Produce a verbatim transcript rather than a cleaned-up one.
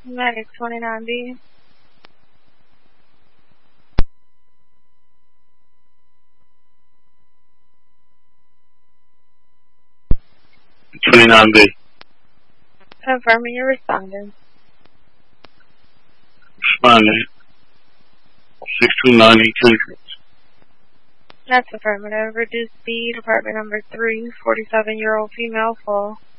Medic twenty-nine B. twenty-nine B. Confirming your responding. Responding. six two nine eight two. That's affirmative. Reduced speed, apartment number three, forty-seven-year-old female full.